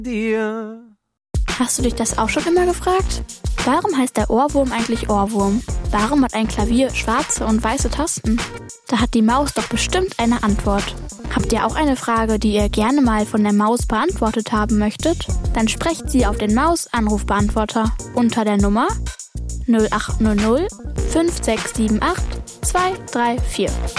dir. Hast du dich das auch schon immer gefragt? Warum heißt der Ohrwurm eigentlich Ohrwurm? Warum hat ein Klavier schwarze und weiße Tasten? Da hat die Maus doch bestimmt eine Antwort. Habt ihr auch eine Frage, die ihr gerne mal von der Maus beantwortet haben möchtet? Dann sprecht sie auf den Maus-Anrufbeantworter unter der Nummer 0800 5678 234.